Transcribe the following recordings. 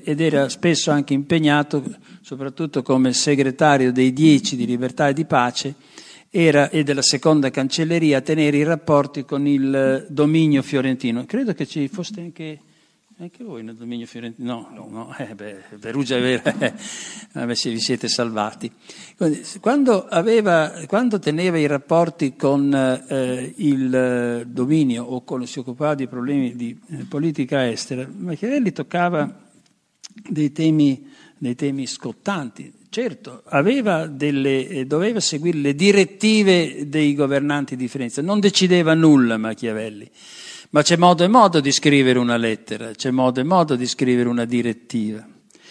ed era spesso anche impegnato, soprattutto come segretario dei 10 di Libertà e di Pace, e della seconda cancelleria, a tenere i rapporti con il dominio fiorentino. Credo che ci foste anche voi nel dominio fiorentino. No, Perugia è vera, se vi siete salvati. Quando teneva i rapporti con il dominio o si occupava di problemi di politica estera, Machiavelli toccava dei temi scottanti. Certo, doveva seguire le direttive dei governanti di Firenze, non decideva nulla Machiavelli, ma c'è modo e modo di scrivere una lettera, c'è modo e modo di scrivere una direttiva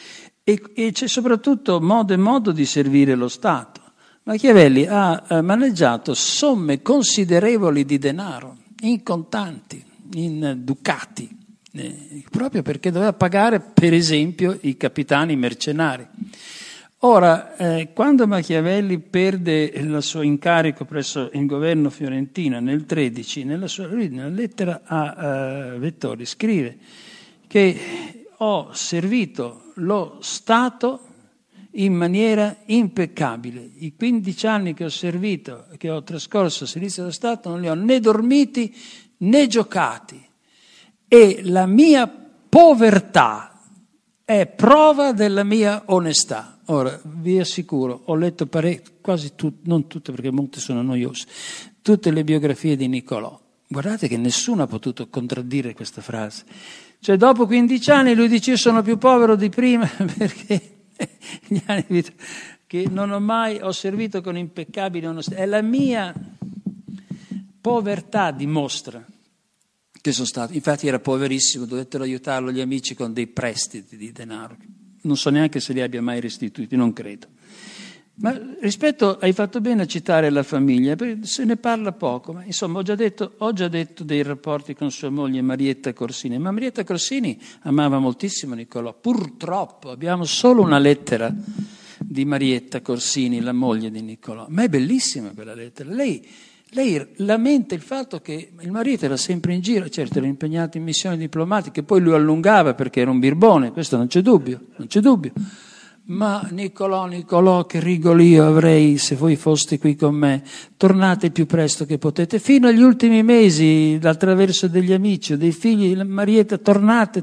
e c'è soprattutto modo e modo di servire lo Stato. Machiavelli ha maneggiato somme considerevoli di denaro, in contanti, in ducati, proprio perché doveva pagare per esempio i capitani mercenari. Ora, quando Machiavelli perde il suo incarico presso il governo fiorentino nel 13, nella lettera a Vettori scrive che ho servito lo Stato in maniera impeccabile. I 15 anni che ho trascorso al servizio dello Stato non li ho né dormiti né giocati e la mia povertà è prova della mia onestà. Ora, vi assicuro, ho letto quasi tutte, non tutte perché molte sono noiose, tutte le biografie di Niccolò. Guardate che nessuno ha potuto contraddire questa frase. Cioè, dopo 15 anni lui dice: io sono più povero di prima perché gli anni di vita che non ho mai, ho servito con impeccabile onestà. E la mia povertà dimostra che sono stato, infatti era poverissimo, dovettero aiutarlo gli amici con dei prestiti di denaro. Non so neanche se li abbia mai restituiti, non credo. Ma rispetto, hai fatto bene a citare la famiglia, se ne parla poco, ma insomma ho già detto dei rapporti con sua moglie Marietta Corsini, ma Marietta Corsini amava moltissimo Niccolò. Purtroppo abbiamo solo una lettera di Marietta Corsini, la moglie di Niccolò, ma è bellissima quella lettera. Lei lamenta il fatto che il marito era sempre in giro, certo era impegnato in missioni diplomatiche, poi lui allungava perché era un birbone, questo non c'è dubbio. Ma Niccolò, che rigolio avrei se voi foste qui con me, tornate il più presto che potete, fino agli ultimi mesi, attraverso degli amici o dei figli, Marietta, tornate.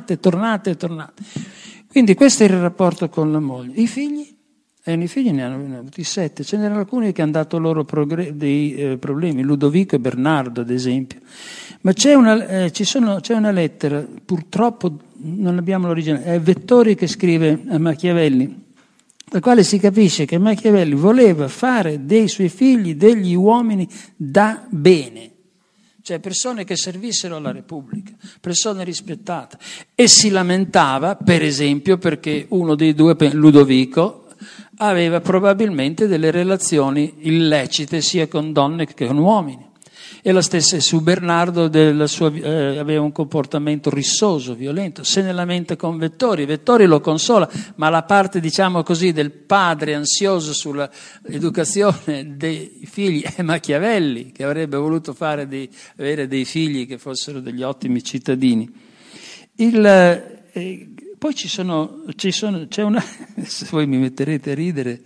Quindi questo era il rapporto con la moglie. I figli ne hanno avuti 7, ce n'erano alcuni che hanno dato loro dei problemi, Ludovico e Bernardo ad esempio. Ma c'è una lettera, purtroppo non abbiamo l'originale, è Vettori che scrive a Machiavelli, dal quale si capisce che Machiavelli voleva fare dei suoi figli degli uomini da bene, cioè persone che servissero alla Repubblica, persone rispettate, e si lamentava, per esempio, perché uno dei due, Ludovico, aveva probabilmente delle relazioni illecite sia con donne che con uomini. E la stessa su Bernardo aveva un comportamento rissoso, violento, se ne lamenta con Vettori lo consola, ma la parte, diciamo così, del padre ansioso sulla educazione dei figli è Machiavelli, che avrebbe voluto avere dei figli che fossero degli ottimi cittadini. Poi c'è una, se voi mi metterete a ridere,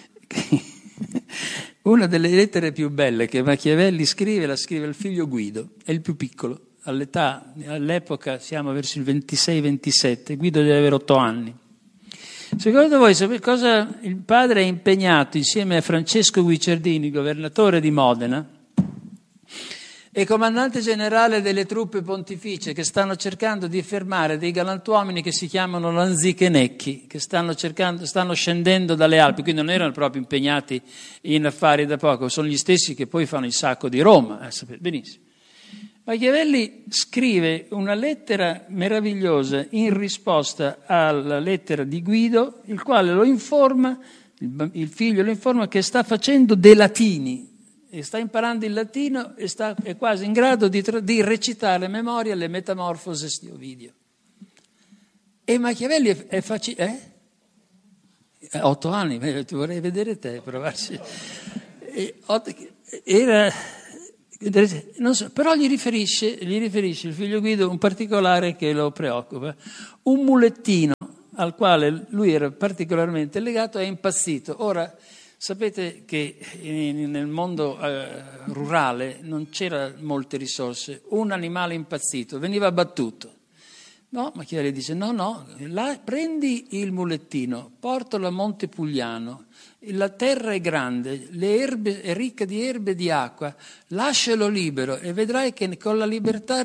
una delle lettere più belle che Machiavelli la scrive al figlio Guido, è il più piccolo, all'epoca siamo verso il 26-27, Guido deve avere 8 anni. Secondo voi sapete cosa il padre è impegnato insieme a Francesco Guicciardini, governatore di Modena, e comandante generale delle truppe pontificie, che stanno cercando di fermare dei galantuomini che si chiamano lanzichenecchi, che stanno scendendo dalle Alpi, quindi non erano proprio impegnati in affari da poco, sono gli stessi che poi fanno il sacco di Roma, sapete benissimo. Machiavelli scrive una lettera meravigliosa in risposta alla lettera di Guido, il quale lo informa, il figlio lo informa che sta facendo dei latini, e sta imparando il latino e è quasi in grado di recitare a memoria le Metamorfosi di Ovidio. E Machiavelli è facile, 8 anni, ti vorrei vedere te provarci. Non so, però gli riferisce il figlio Guido un particolare che lo preoccupa. Un mulettino al quale lui era particolarmente legato, è impazzito. Ora, sapete che nel mondo rurale non c'era molte risorse. Un animale impazzito veniva abbattuto. No, Machiavelli dice, no, prendi il mulettino, portalo a Montepugliano, la terra è grande, le erbe è ricca di erbe e di acqua, lascialo libero e vedrai che con la libertà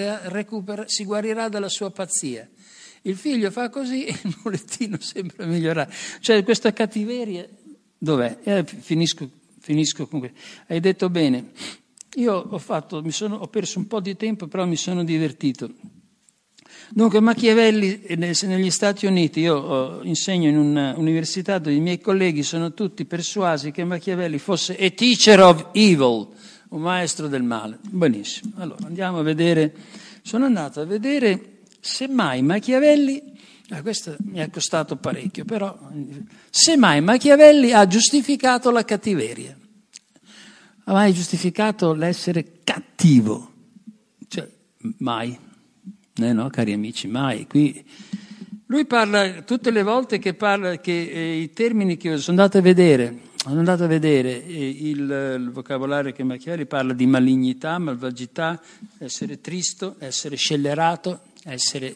si guarirà dalla sua pazzia. Il figlio fa così e il mulettino sembra migliorare. Cioè questa cattiveria, dov'è? Finisco con questo. Hai detto bene, io ho perso un po' di tempo, però mi sono divertito. Dunque Machiavelli negli Stati Uniti, io insegno in un'università dove i miei colleghi sono tutti persuasi che Machiavelli fosse a teacher of evil, un maestro del male. Benissimo, allora andiamo a vedere, sono andato a vedere se mai Machiavelli, questo mi è costato parecchio, però se mai Machiavelli ha giustificato la cattiveria, ha mai giustificato l'essere cattivo, cioè mai. No, cari amici, mai. Qui lui parla tutte le volte che parla che i termini che sono andato a vedere il vocabolario che Machiavelli parla di malignità, malvagità, essere tristo, essere scellerato, essere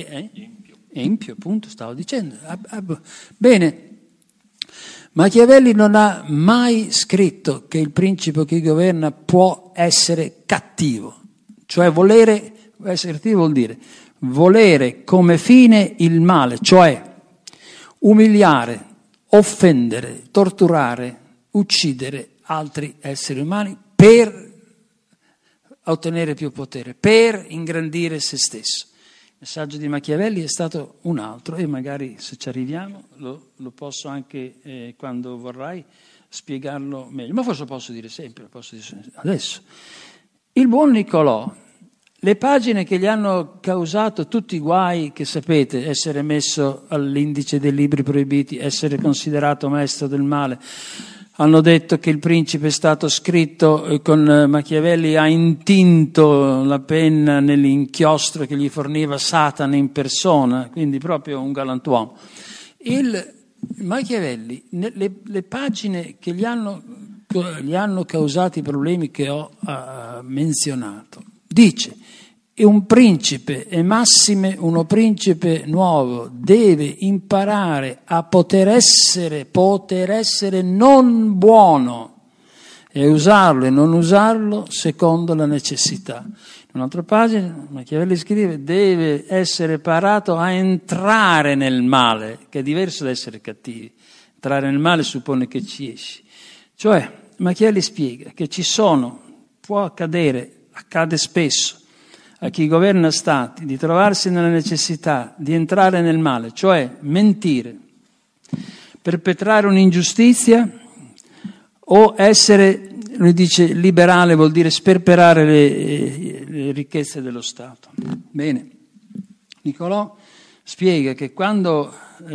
empio, appunto, stavo dicendo. Bene, Machiavelli non ha mai scritto che il principe che governa può essere cattivo, cioè essere cattivo vuol dire volere come fine il male, cioè umiliare, offendere, torturare, uccidere altri esseri umani per ottenere più potere, per ingrandire se stesso. Il messaggio di Machiavelli è stato un altro e magari se ci arriviamo lo posso anche quando vorrai spiegarlo meglio, ma forse lo posso dire sempre, adesso. Il buon Niccolò, le pagine che gli hanno causato tutti i guai che sapete, essere messo all'indice dei libri proibiti, essere considerato maestro del male, hanno detto che il principe è stato scritto con Machiavelli, ha intinto la penna nell'inchiostro che gli forniva Satana in persona, quindi proprio un galantuomo. Il Machiavelli, le pagine che gli hanno causato i problemi che ho menzionato, dice: e un principe, e massime uno principe nuovo, deve imparare a poter essere non buono e usarlo e non usarlo secondo la necessità. In un'altra pagina Machiavelli scrive: deve essere parato a entrare nel male, che è diverso da essere cattivi. Entrare nel male suppone che ci esci. Cioè Machiavelli spiega che può accade spesso a chi governa stati di trovarsi nella necessità di entrare nel male, cioè mentire, perpetrare un'ingiustizia o essere, lui dice, liberale, vuol dire sperperare le ricchezze dello Stato. Bene, Niccolò spiega che quando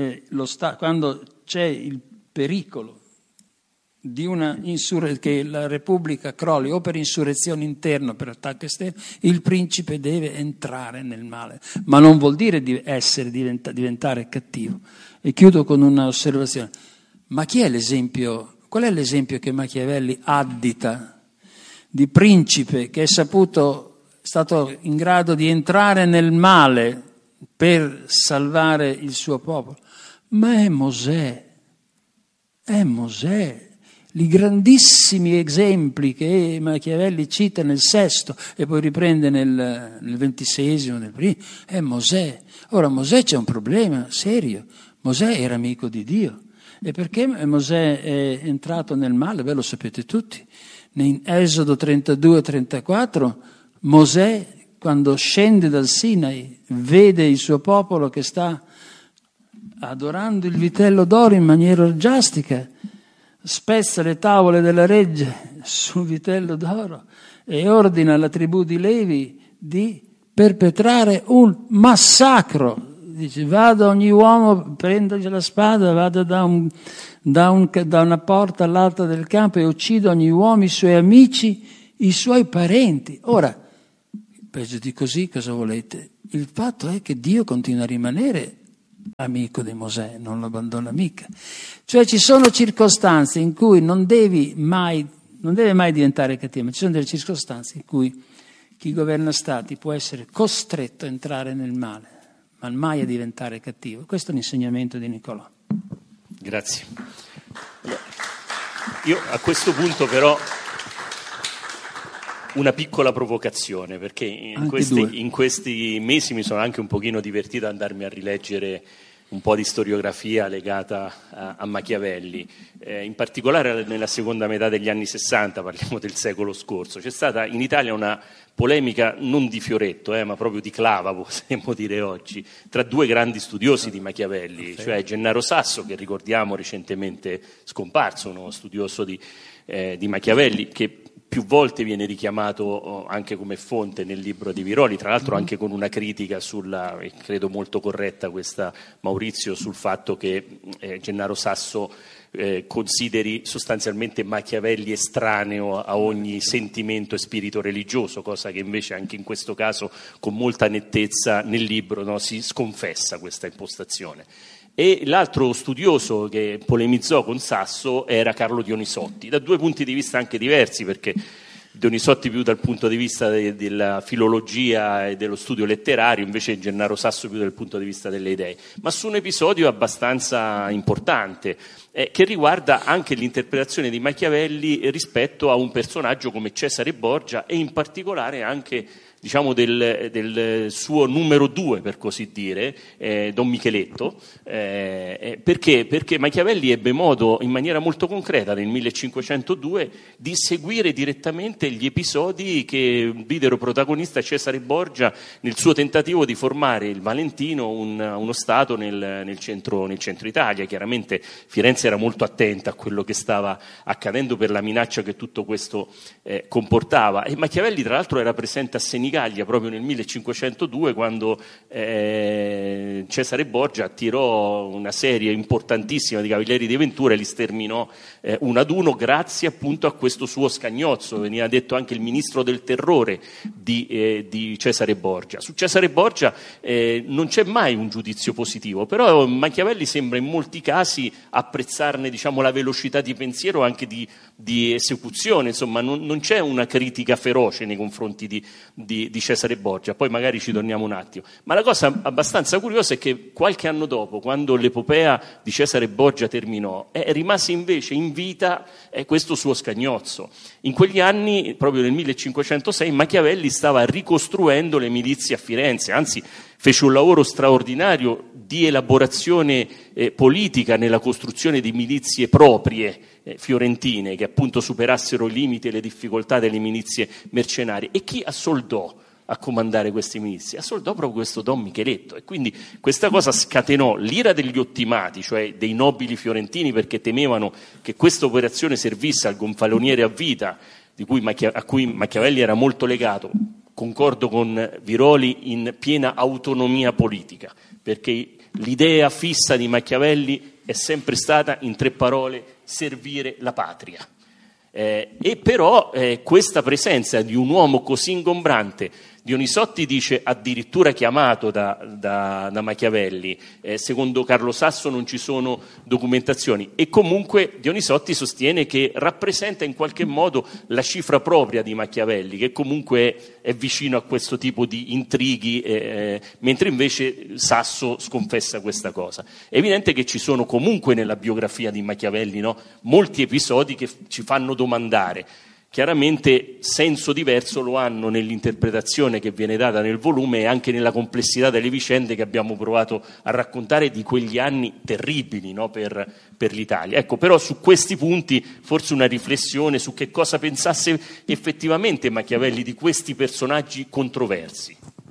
c'è il pericolo di che la Repubblica crolli o per insurrezione interna o per attacco esterno, il principe deve entrare nel male, ma non vuol dire diventare cattivo. E chiudo con una osservazione: ma qual è l'esempio che Machiavelli addita di principe che è stato in grado di entrare nel male per salvare il suo popolo? Ma è Mosè. I grandissimi esempi che Machiavelli cita nel Sesto e poi riprende nel XXI, nel primo, è Mosè. Ora Mosè c'è un problema serio. Mosè era amico di Dio. E perché Mosè è entrato nel male? Lo sapete tutti. In Esodo 32-34 Mosè, quando scende dal Sinai, vede il suo popolo che sta adorando il vitello d'oro in maniera orgiastica, spezza le tavole della regge sul vitello d'oro e ordina alla tribù di Levi di perpetrare un massacro. Dice: vada ogni uomo, prenda la spada, vada da una porta all'altra del campo e uccida ogni uomo, i suoi amici, i suoi parenti. Ora, peggio di così cosa volete? Il fatto è che Dio continua a rimanere amico di Mosè, non lo abbandona mica. Cioè ci sono circostanze in cui non deve mai diventare cattivo, ma ci sono delle circostanze in cui chi governa stati può essere costretto a entrare nel male, ma mai a diventare cattivo. Questo è l'insegnamento di Niccolò. Grazie. Io a questo punto però una piccola provocazione, perché in questi mesi mi sono anche un pochino divertito ad andarmi a rileggere un po' di storiografia legata a Machiavelli, in particolare nella seconda metà degli anni 60, parliamo del secolo scorso. C'è stata in Italia una polemica non di fioretto, ma proprio di clava, potremmo dire oggi, tra due grandi studiosi di Machiavelli, cioè Gennaro Sasso, che ricordiamo recentemente scomparso, uno studioso di Machiavelli, che più volte viene richiamato anche come fonte nel libro di Viroli, tra l'altro anche con una critica sulla, credo molto corretta questa, Maurizio, sul fatto che Gennaro Sasso consideri sostanzialmente Machiavelli estraneo a ogni sentimento e spirito religioso, cosa che invece anche in questo caso con molta nettezza nel libro si sconfessa questa impostazione. E l'altro studioso che polemizzò con Sasso era Carlo Dionisotti, da due punti di vista anche diversi, perché Dionisotti più dal punto di vista della filologia e dello studio letterario, invece Gennaro Sasso più dal punto di vista delle idee, ma su un episodio abbastanza importante che riguarda anche l'interpretazione di Machiavelli rispetto a un personaggio come Cesare Borgia e in particolare anche del suo numero 2, per così dire, Don Micheletto, perché Machiavelli ebbe modo in maniera molto concreta nel 1502 di seguire direttamente gli episodi che videro protagonista Cesare Borgia nel suo tentativo di formare il Valentino, uno stato nel centro Italia. Chiaramente Firenze era molto attenta a quello che stava accadendo per la minaccia che tutto questo comportava, e Machiavelli tra l'altro era presente a Senigallia proprio nel 1502 quando Cesare Borgia attirò una serie importantissima di cavalieri di Ventura e li sterminò uno ad uno grazie appunto a questo suo scagnozzo. Veniva detto anche il ministro del terrore di Cesare Borgia. Su Cesare Borgia non c'è mai un giudizio positivo, però Machiavelli sembra in molti casi apprezzarne la velocità di pensiero, anche di esecuzione, insomma non c'è una critica feroce nei confronti di Cesare Borgia. Poi magari ci torniamo un attimo, ma la cosa abbastanza curiosa è che qualche anno dopo, quando l'epopea di Cesare Borgia terminò, rimase invece in vita questo suo scagnozzo. In quegli anni, proprio nel 1506, Machiavelli stava ricostruendo le milizie a Firenze, anzi fece un lavoro straordinario di elaborazione politica nella costruzione di milizie proprie fiorentine, che appunto superassero i limiti e le difficoltà delle milizie mercenarie. E chi assoldò a comandare queste milizie? Assoldò proprio questo Don Micheletto, e quindi questa cosa scatenò l'ira degli ottimati, cioè dei nobili fiorentini, perché temevano che questa operazione servisse al gonfaloniere a vita, a cui Machiavelli era molto legato. Concordo con Viroli, in piena autonomia politica, perché l'idea fissa di Machiavelli è sempre stata, in 3 parole, servire la patria. E però questa presenza di un uomo così ingombrante, Dionisotti dice addirittura chiamato da Machiavelli, secondo Carlo Sasso non ci sono documentazioni, e comunque Dionisotti sostiene che rappresenta in qualche modo la cifra propria di Machiavelli, che comunque è vicino a questo tipo di intrighi, mentre invece Sasso sconfessa questa cosa. È evidente che ci sono comunque nella biografia di Machiavelli molti episodi che ci fanno domandare. Chiaramente senso diverso lo hanno nell'interpretazione che viene data nel volume e anche nella complessità delle vicende che abbiamo provato a raccontare di quegli anni terribili per l'Italia. Ecco, però su questi punti forse una riflessione su che cosa pensasse effettivamente Machiavelli di questi personaggi controversi.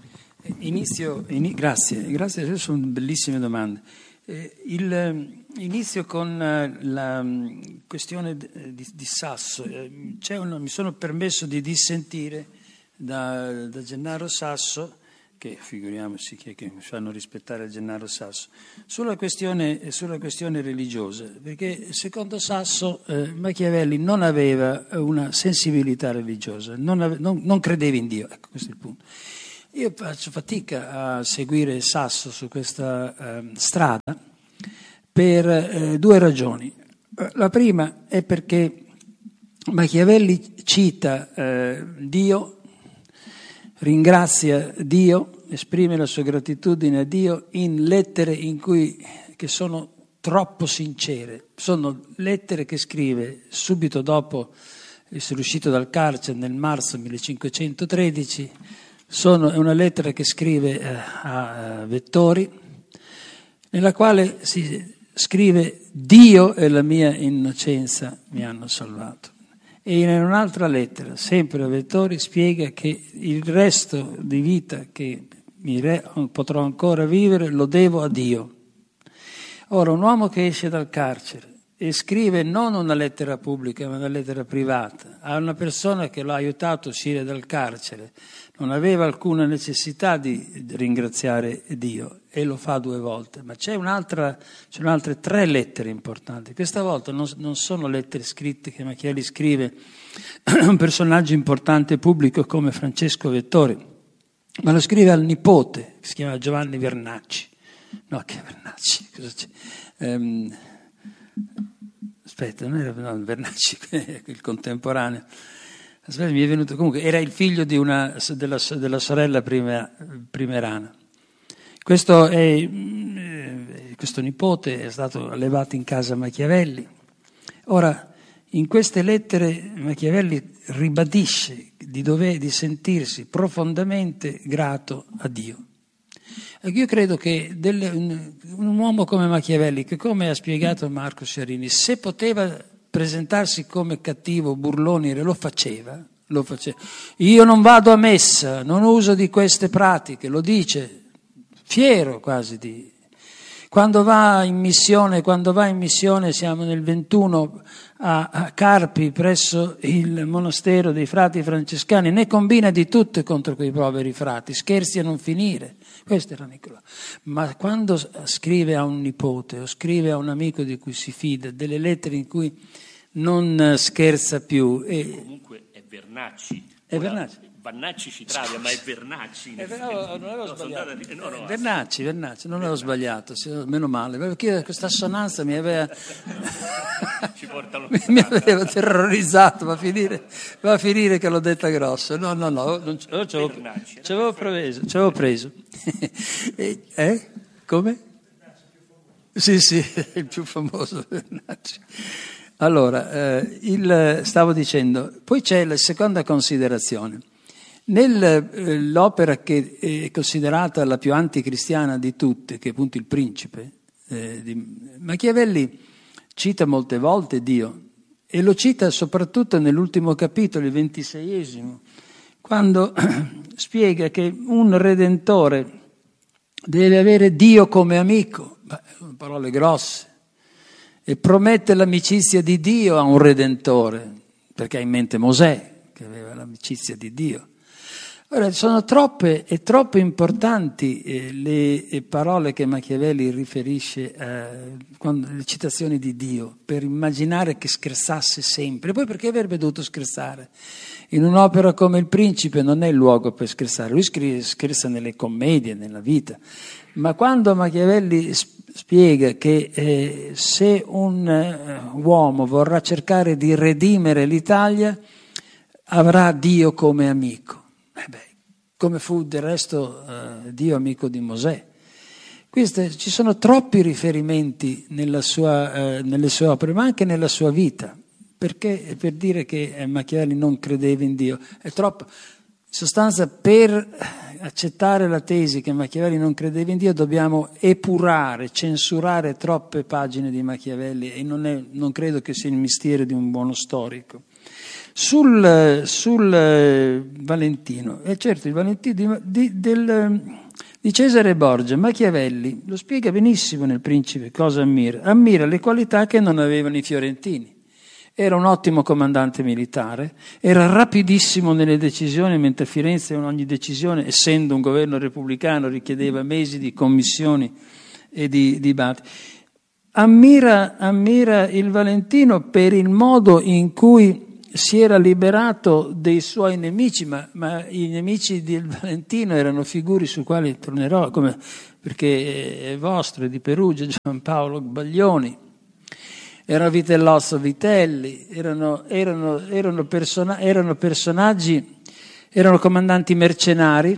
Grazie, sono bellissime domande. Inizio con la questione di Sasso. Mi sono permesso di dissentire da Gennaro Sasso, che figuriamoci che fanno rispettare Gennaro Sasso, sulla questione religiosa, perché secondo Sasso Machiavelli non aveva una sensibilità religiosa, non credeva in Dio, ecco, questo è il punto. Io faccio fatica a seguire Sasso su questa strada per due ragioni. La prima è perché Machiavelli cita Dio, ringrazia Dio, esprime la sua gratitudine a Dio in lettere che sono troppo sincere. Sono lettere che scrive subito dopo essere uscito dal carcere nel marzo 1513. È una lettera che scrive a Vettori, nella quale si scrive: Dio e la mia innocenza mi hanno salvato. E in un'altra lettera, sempre a Vettori, spiega che il resto di vita che potrò ancora vivere lo devo a Dio. Ora, un uomo che esce dal carcere e scrive non una lettera pubblica ma una lettera privata a una persona che l'ha aiutato a uscire dal carcere, non aveva alcuna necessità di ringraziare Dio, e lo fa 2 volte. Ma c'erano altre 3 lettere importanti. Questa volta non sono lettere scritte che Machiavelli scrive a un personaggio importante pubblico come Francesco Vettori, ma lo scrive al nipote, che si chiama Giovanni Vernacci. No, che Vernacci? Cosa c'è? Aspetta, non era Vernacci, il contemporaneo. Aspetta, mi è venuto, comunque era il figlio della sorella Primerana. Questo nipote è stato allevato in casa Machiavelli. Ora, in queste lettere Machiavelli ribadisce di sentirsi profondamente grato a Dio. Io credo che un uomo come Machiavelli, che come ha spiegato Marco Sciarini, se poteva presentarsi come cattivo, burlone, lo faceva. Io non vado a messa, non uso di queste pratiche, lo dice, fiero quasi di... Quando va in missione, siamo nel 21 a Carpi, presso il monastero dei frati francescani, ne combina di tutte contro quei poveri frati, scherzi a non finire. Questo era Nicolò. Ma quando scrive a un nipote o scrive a un amico di cui si fida delle lettere in cui non scherza più... Comunque è Vernacci. È Vernacci. Vannacci ci travi, ma è Vernacci. Non avevo sbagliato. Vernacci, non avevo sbagliato, meno male, perché questa assonanza mi aveva ci portano mi aveva terrorizzato, va a finire che l'ho detta grossa. No, non ci avevo preso. Come? Sì, il più famoso Vernacci. Allora, stavo dicendo, poi c'è la seconda considerazione. Nell'opera che è considerata la più anticristiana di tutte, che è appunto Il Principe, Machiavelli cita molte volte Dio, e lo cita soprattutto nell'ultimo capitolo, il 26esimo, quando spiega che un redentore deve avere Dio come amico. Sono parole grosse. E promette l'amicizia di Dio a un redentore, perché ha in mente Mosè, che aveva l'amicizia di Dio. Ora, sono troppe e troppo importanti le parole che Machiavelli riferisce, le citazioni di Dio, per immaginare che scherzasse sempre. Poi perché avrebbe dovuto scherzare? In un'opera come Il Principe non è il luogo per scherzare, lui scherza nelle commedie, nella vita. Ma quando Machiavelli spiega che se un uomo vorrà cercare di redimere l'Italia, avrà Dio come amico. Come fu del resto Dio amico di Mosè. Ci sono troppi riferimenti nelle sue opere, ma anche nella sua vita, perché per dire che Machiavelli non credeva in Dio è troppo. In sostanza, per accettare la tesi che Machiavelli non credeva in Dio dobbiamo epurare, censurare troppe pagine di Machiavelli, e non credo che sia il mestiere di un buono storico. Sul Valentino, certo il Valentino di Cesare Borgia, Machiavelli lo spiega benissimo nel Principe cosa ammira. Ammira le qualità che non avevano i fiorentini. Era un ottimo comandante militare, era rapidissimo nelle decisioni, mentre a Firenze ogni decisione, essendo un governo repubblicano, richiedeva mesi di commissioni e di dibattiti. Ammira il Valentino per il modo in cui si era liberato dei suoi nemici, ma i nemici di Valentino erano figure su quali tornerò, perché è vostro, è di Perugia, Giampaolo Baglioni, era Vitellozzo Vitelli, erano personaggi, erano comandanti mercenari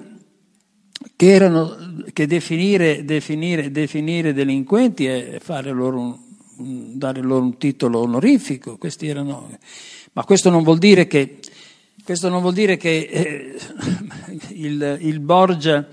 che definire delinquenti è fare loro dare loro un titolo onorifico. Questi erano, ma questo non vuol dire che il Borgia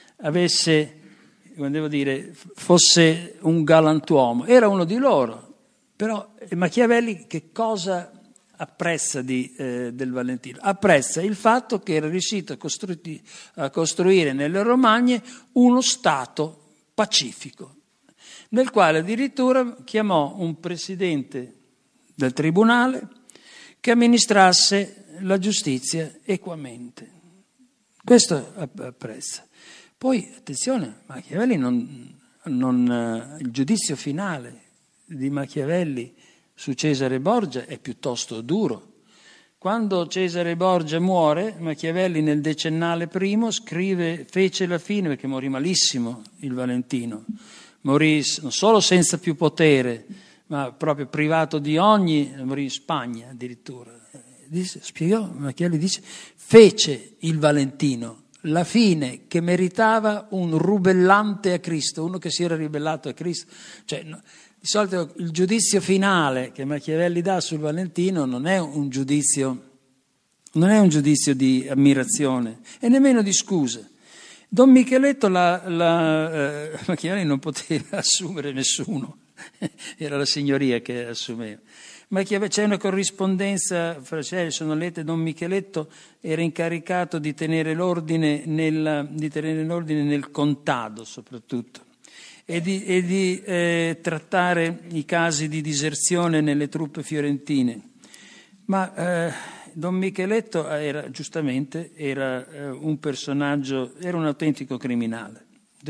fosse un galantuomo, era uno di loro. Però Machiavelli che cosa apprezza del Valentino? Apprezza il fatto che era riuscito a costruire nelle Romagne uno Stato pacifico, nel quale addirittura chiamò un presidente del tribunale che amministrasse la giustizia equamente. Questo apprezza. Poi, attenzione, Machiavelli il giudizio finale di Machiavelli su Cesare Borgia è piuttosto duro. Quando Cesare Borgia muore, Machiavelli nel Decennale primo fece la fine, perché morì malissimo il Valentino, morì non solo senza più potere, ma proprio privato di morì in Spagna addirittura. Machiavelli dice, fece il Valentino la fine che meritava un rubellante a Cristo, uno che si era ribellato a Cristo. Cioè, di solito il giudizio finale che Machiavelli dà sul Valentino non è un giudizio di ammirazione e nemmeno di scusa. Don Micheletto Machiavelli non poteva assumere nessuno, era la signoria che assumeva. C'è una corrispondenza fra sono lette. Don Micheletto era incaricato di tenere l'ordine nel contado soprattutto e di trattare i casi di diserzione nelle truppe fiorentine. Ma Don Micheletto era un personaggio, era un autentico criminale.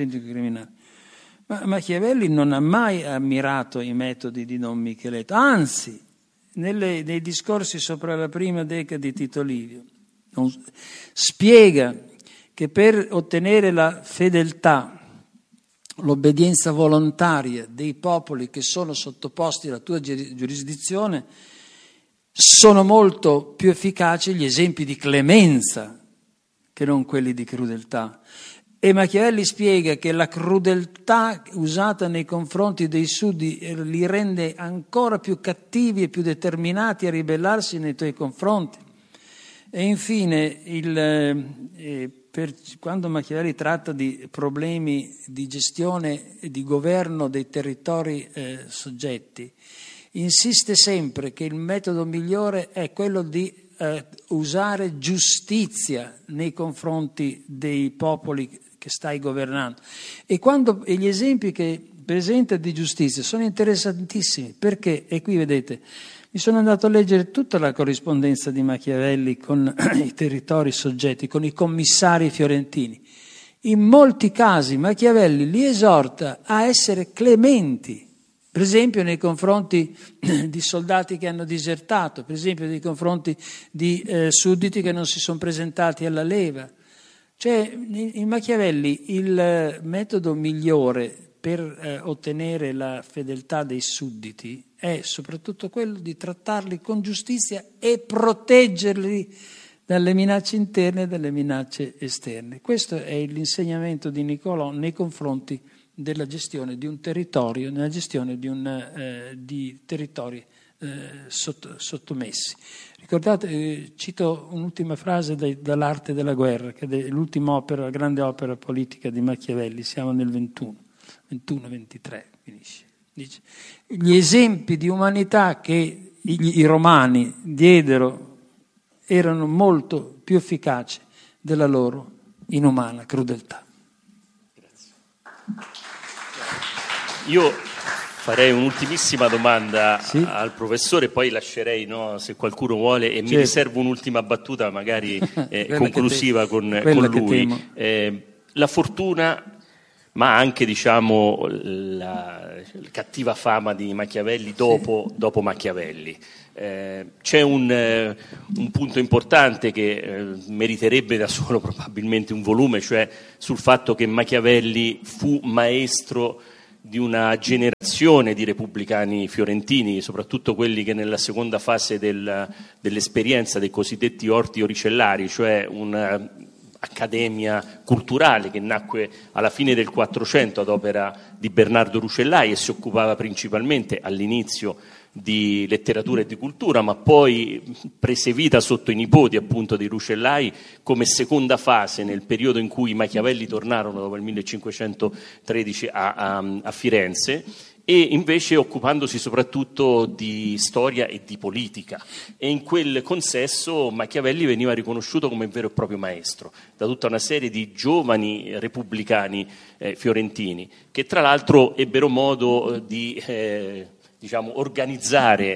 Ma Machiavelli non ha mai ammirato i metodi di Don Micheletto, anzi, nei discorsi sopra la prima decade di Tito Livio spiega che per ottenere la fedeltà, l'obbedienza volontaria dei popoli che sono sottoposti alla tua giurisdizione, sono molto più efficaci gli esempi di clemenza che non quelli di crudeltà. E Machiavelli spiega che la crudeltà usata nei confronti dei sudditi li rende ancora più cattivi e più determinati a ribellarsi nei tuoi confronti. E infine, quando Machiavelli tratta di problemi di gestione e di governo dei territori soggetti, insiste sempre che il metodo migliore è quello di usare giustizia nei confronti dei popoli che stai governando. E gli esempi che presenta di giustizia sono interessantissimi, perché, e qui vedete, mi sono andato a leggere tutta la corrispondenza di Machiavelli con i territori soggetti, con i commissari fiorentini. In molti casi Machiavelli li esorta a essere clementi, per esempio nei confronti di soldati che hanno disertato, per esempio nei confronti di sudditi che non si sono presentati alla leva. Cioè, in Machiavelli il metodo migliore per ottenere la fedeltà dei sudditi è soprattutto quello di trattarli con giustizia e proteggerli dalle minacce interne e dalle minacce esterne. Questo è l'insegnamento di Niccolò nei confronti della gestione di un territorio, nella gestione di territori sottomessi. Ricordate, cito un'ultima frase dall'Arte della guerra, che è l'ultima opera, grande opera politica di Machiavelli, siamo nel 21-23, finisce. Dice, gli esempi di umanità che i romani diedero erano molto più efficaci della loro inumana crudeltà. Grazie. Io farei un'ultimissima domanda al professore, poi lascerei, se qualcuno vuole, e certo, mi riservo un'ultima battuta, magari conclusiva con lui. La fortuna ma anche diciamo la cattiva fama di Machiavelli dopo Machiavelli. C'è un punto importante che meriterebbe da solo probabilmente un volume, cioè sul fatto che Machiavelli fu maestro di una generazione di repubblicani fiorentini, soprattutto quelli che nella seconda fase dell'esperienza dei cosiddetti orti oricellari, cioè un'accademia culturale che nacque alla fine del 400 ad opera di Bernardo Rucellai e si occupava principalmente all'inizio di letteratura e di cultura, ma poi prese vita sotto i nipoti appunto di Rucellai come seconda fase nel periodo in cui i Machiavelli tornarono dopo il 1513 a Firenze, e invece occupandosi soprattutto di storia e di politica, e in quel consesso Machiavelli veniva riconosciuto come vero e proprio maestro da tutta una serie di giovani repubblicani fiorentini, che tra l'altro ebbero modo di organizzare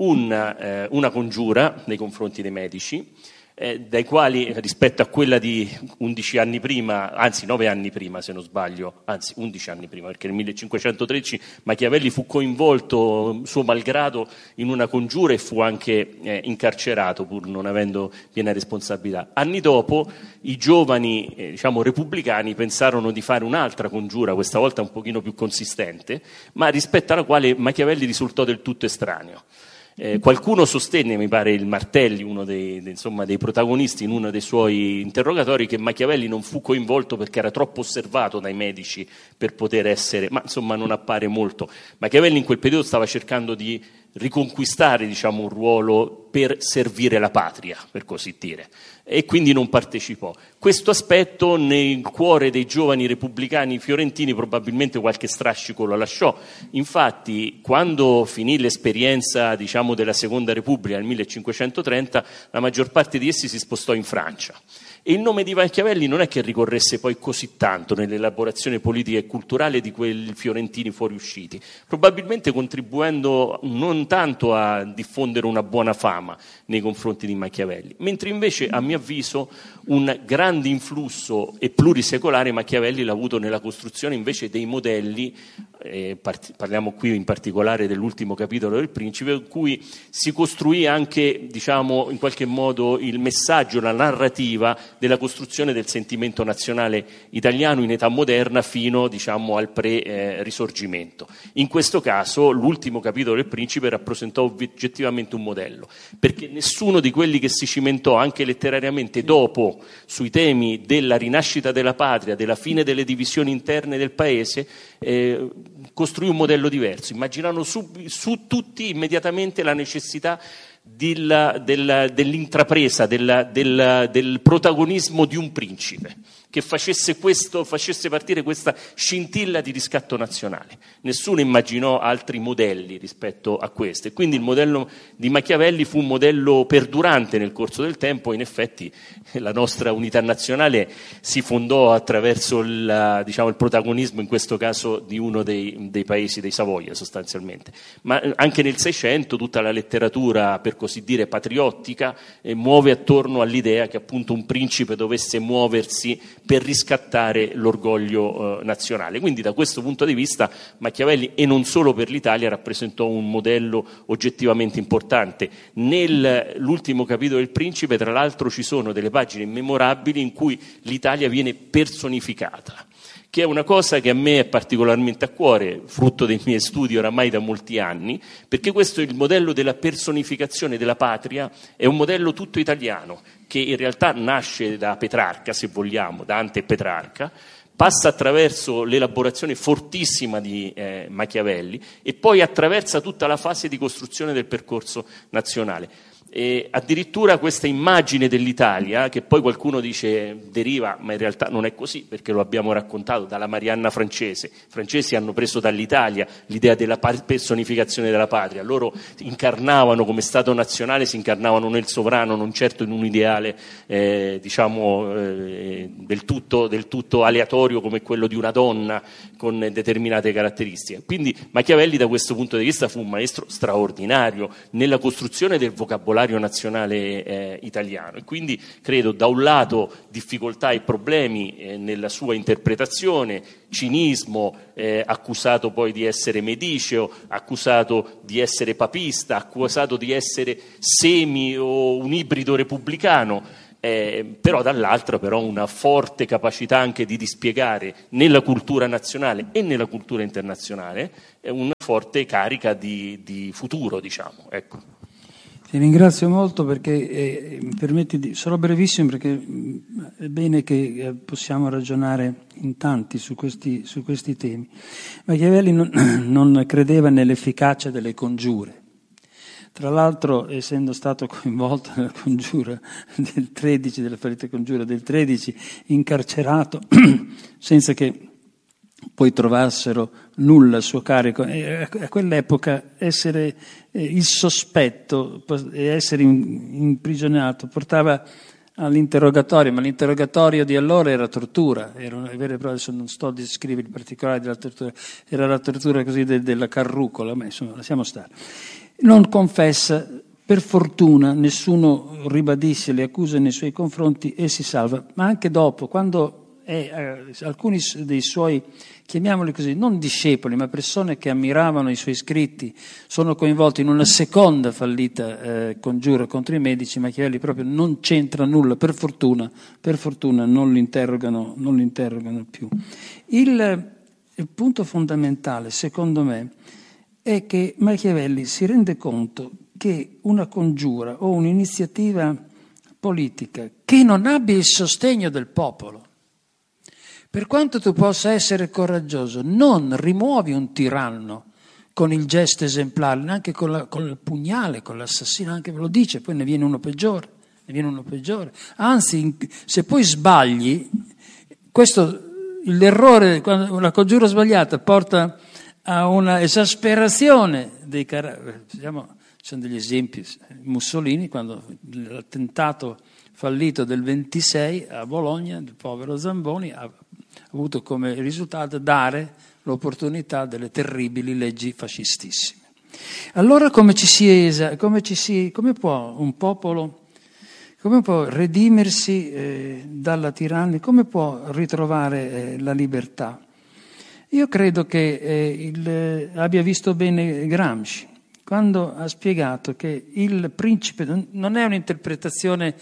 una congiura nei confronti dei Medici, dai quali rispetto a quella di 11 anni prima, anzi 9 anni prima se non sbaglio, anzi 11 anni prima, perché nel 1513 Machiavelli fu coinvolto suo malgrado in una congiura e fu anche incarcerato pur non avendo piena responsabilità. Anni dopo i giovani repubblicani pensarono di fare un'altra congiura, questa volta un pochino più consistente, ma rispetto alla quale Machiavelli risultò del tutto estraneo. Qualcuno sostenne, mi pare il Martelli, uno dei protagonisti in uno dei suoi interrogatori, che Machiavelli non fu coinvolto perché era troppo osservato dai Medici per poter essere, ma insomma non appare molto. Machiavelli in quel periodo stava cercando di riconquistare un ruolo per servire la patria, per così dire, e quindi non partecipò. Questo aspetto nel cuore dei giovani repubblicani fiorentini probabilmente qualche strascico lo lasciò. Infatti quando finì l'esperienza della Seconda Repubblica nel 1530, la maggior parte di essi si spostò in Francia. E il nome di Machiavelli non è che ricorresse poi così tanto nell'elaborazione politica e culturale di quei fiorentini fuoriusciti, probabilmente contribuendo non tanto a diffondere una buona fama nei confronti di Machiavelli, mentre invece a mio avviso un grande influsso e plurisecolare Machiavelli l'ha avuto nella costruzione invece dei modelli, parliamo qui in particolare dell'ultimo capitolo del Principe, in cui si costruì anche in qualche modo il messaggio, la narrativa della costruzione del sentimento nazionale italiano in età moderna fino al pre-risorgimento. In questo caso l'ultimo capitolo del Principe rappresentò oggettivamente un modello, perché nessuno di quelli che si cimentò anche letterariamente dopo sui temi della rinascita della patria, della fine delle divisioni interne del paese, costruì un modello diverso. Immaginarono su tutti immediatamente la necessità dell'intrapresa, del protagonismo di un principe che facesse partire questa scintilla di riscatto nazionale. Nessuno immaginò altri modelli rispetto a questo, e quindi il modello di Machiavelli fu un modello perdurante nel corso del tempo. In effetti la nostra unità nazionale si fondò attraverso il protagonismo, in questo caso di uno dei paesi dei Savoia sostanzialmente, ma anche nel Seicento tutta la letteratura per così dire patriottica muove attorno all'idea che appunto un principe dovesse muoversi per riscattare l'orgoglio nazionale. Quindi da questo punto di vista Machiavelli, e non solo per l'Italia, rappresentò un modello oggettivamente importante. Nell'ultimo capitolo del Principe, tra l'altro, ci sono delle pagine memorabili in cui l'Italia viene personificata, che è una cosa che a me è particolarmente a cuore, frutto dei miei studi oramai da molti anni, perché questo è il modello della personificazione della patria, è un modello tutto italiano, che in realtà nasce da Petrarca, se vogliamo, Dante e Petrarca, passa attraverso l'elaborazione fortissima di Machiavelli e poi attraversa tutta la fase di costruzione del percorso nazionale. E addirittura questa immagine dell'Italia, che poi qualcuno dice deriva, ma in realtà non è così, perché lo abbiamo raccontato, dalla Marianna francese. I francesi hanno preso dall'Italia l'idea della personificazione della patria. Loro incarnavano come Stato nazionale, si incarnavano nel sovrano, non certo in un ideale del tutto aleatorio come quello di una donna con determinate caratteristiche. Quindi Machiavelli da questo punto di vista fu un maestro straordinario nella costruzione del vocabolario nazionale italiano, e quindi credo da un lato difficoltà e problemi nella sua interpretazione, cinismo, accusato poi di essere mediceo, accusato di essere papista, accusato di essere semi o un ibrido repubblicano, però dall'altra però una forte capacità anche di dispiegare nella cultura nazionale e nella cultura internazionale una forte carica di futuro, diciamo. Ecco. Ti ringrazio molto perché sarò brevissimo perché è bene che possiamo ragionare in tanti su questi temi. Machiavelli non credeva nell'efficacia delle congiure. Tra l'altro, essendo stato coinvolto nella congiura del 13, della ferita congiura del 13, incarcerato senza che poi trovassero nulla a suo carico, a quell'epoca essere il sospetto e essere imprigionato portava all'interrogatorio, ma l'interrogatorio di allora era tortura, adesso non sto a descrivere i particolari della tortura, era la tortura così della carrucola, ma insomma lasciamo stare. Non confessa, per fortuna nessuno ribadisce le accuse nei suoi confronti e si salva, ma anche dopo, quando alcuni dei suoi, chiamiamoli così, non discepoli, ma persone che ammiravano i suoi scritti, sono coinvolti in una seconda fallita congiura contro i medici, Machiavelli proprio non c'entra nulla, per fortuna non li interrogano più. Il punto fondamentale, secondo me, è che Machiavelli si rende conto che una congiura o un'iniziativa politica che non abbia il sostegno del popolo, per quanto tu possa essere coraggioso, non rimuovi un tiranno con il gesto esemplare, neanche con il pugnale, con l'assassino, anche ve lo dice, poi ne viene uno peggiore. Anzi, se poi sbagli, l'errore, quando una congiura sbagliata porta a una esasperazione dei caratteri. Ci sono degli esempi. Mussolini, quando l'attentato fallito del 26 a Bologna, il povero Zamboni ha avuto come risultato dare l'opportunità delle terribili leggi fascistissime. Allora come può un popolo, come può redimersi dalla tirannia, come può ritrovare la libertà? Io credo che abbia visto bene Gramsci, quando ha spiegato che il principe non è un'interpretazione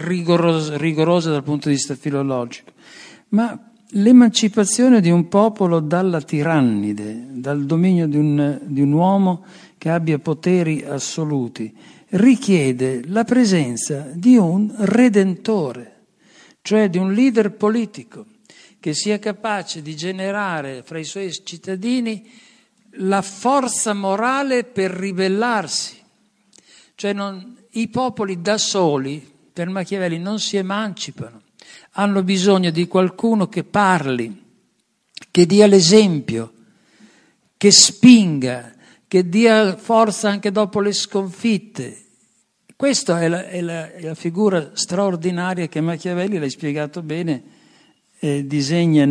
rigorosa dal punto di vista filologico, ma l'emancipazione di un popolo dalla tirannide, dal dominio di un uomo che abbia poteri assoluti, richiede la presenza di un redentore, cioè di un leader politico che sia capace di generare fra i suoi cittadini la forza morale per ribellarsi. Cioè i popoli da soli, per Machiavelli, non si emancipano, hanno bisogno di qualcuno che parli, che dia l'esempio, che spinga, che dia forza anche dopo le sconfitte. Questa è la figura straordinaria che Machiavelli, l'hai spiegato bene, disegna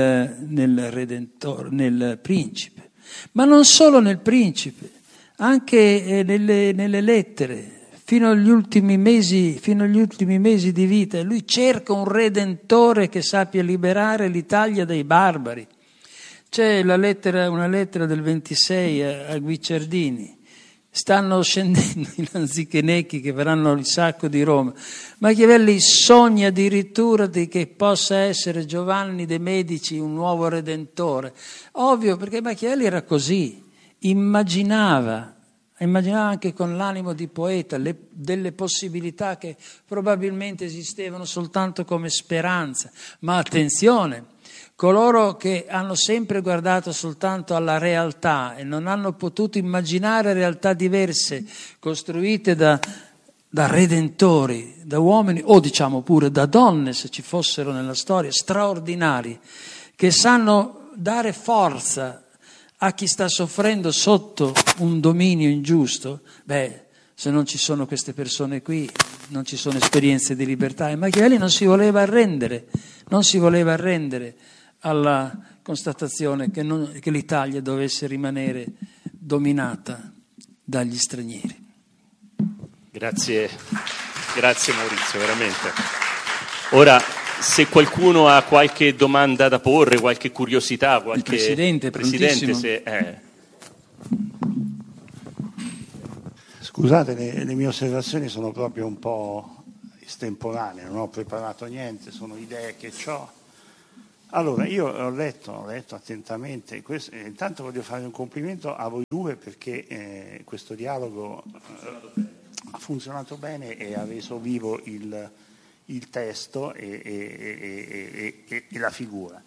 nel Redentore, nel principe. Ma non solo nel principe, anche nelle lettere. Fino agli ultimi mesi di vita, lui cerca un redentore che sappia liberare l'Italia dai barbari. C'è una lettera del 26 a Guicciardini. Stanno scendendo i lanzichenecchi che faranno il sacco di Roma. Machiavelli sogna addirittura di che possa essere Giovanni de' Medici un nuovo redentore. Ovvio, perché Machiavelli era così, immaginava anche con l'animo di poeta delle possibilità che probabilmente esistevano soltanto come speranza. Ma attenzione, coloro che hanno sempre guardato soltanto alla realtà e non hanno potuto immaginare realtà diverse, costruite da redentori, da uomini o diciamo pure da donne, se ci fossero nella storia, straordinari, che sanno dare forza a chi sta soffrendo sotto un dominio ingiusto, se non ci sono queste persone qui, non ci sono esperienze di libertà. E Machiavelli non si voleva arrendere alla constatazione che l'Italia dovesse rimanere dominata dagli stranieri. Grazie Maurizio, veramente. Ora, se qualcuno ha qualche domanda da porre, qualche curiosità, qualche... Il Presidente se... Scusate, le mie osservazioni sono proprio un po' estemporanee, non ho preparato niente, sono idee che ho. Allora, io ho letto attentamente, intanto voglio fare un complimento a voi due perché questo dialogo ha funzionato bene e ha reso vivo il testo e la figura.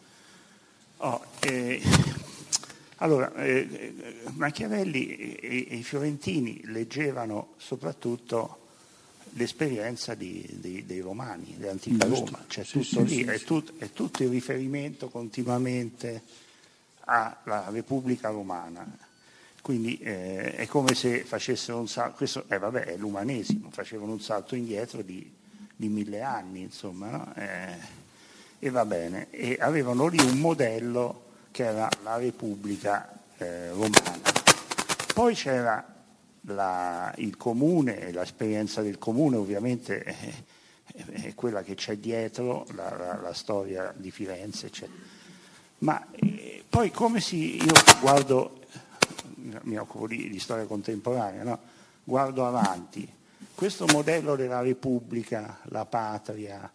Allora, Machiavelli e i fiorentini leggevano soprattutto l'esperienza dei romani, dell'antica Roma, c'è tutto lì, è tutto il riferimento continuamente alla Repubblica Romana. Quindi è come se facessero un salto, questo è l'umanesimo, facevano un salto indietro di 1000 anni, insomma, no? E va bene, e avevano lì un modello che era la Repubblica Romana. Poi c'era il comune, e l'esperienza del comune ovviamente è quella che c'è dietro la storia di Firenze, eccetera. Ma poi io guardo, mi occupo di storia contemporanea, no? Guardo avanti, questo modello della Repubblica, la patria,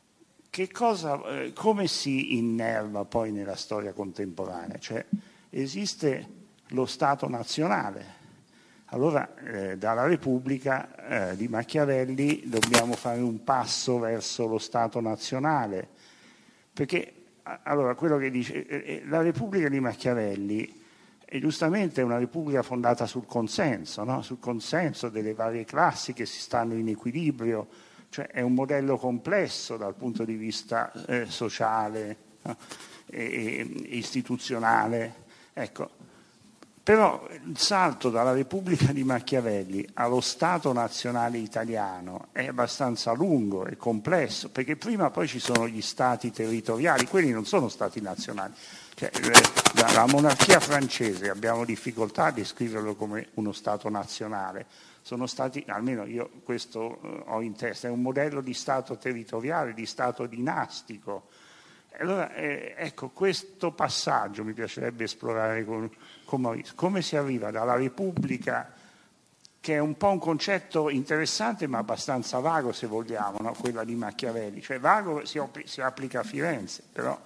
come si innerva poi nella storia contemporanea? Cioè, esiste lo Stato nazionale. Allora, dalla Repubblica di Machiavelli dobbiamo fare un passo verso lo Stato nazionale, perché allora quello che dice la Repubblica di Machiavelli è giustamente una Repubblica fondata sul consenso, no? Sul consenso delle varie classi che si stanno in equilibrio, cioè è un modello complesso dal punto di vista sociale, no? e istituzionale, ecco. Però il salto dalla Repubblica di Machiavelli allo Stato nazionale italiano è abbastanza lungo e complesso, perché prima poi ci sono gli stati territoriali, quelli non sono stati nazionali. Cioè, la monarchia francese, abbiamo difficoltà a descriverlo come uno Stato nazionale, sono stati, almeno io questo ho in testa, è un modello di Stato territoriale, di Stato dinastico. Allora, ecco, questo passaggio mi piacerebbe esplorare con Maurizio. Come si arriva dalla Repubblica, che è un po' un concetto interessante ma abbastanza vago se vogliamo, no? Quella di Machiavelli, cioè vago si applica a Firenze, però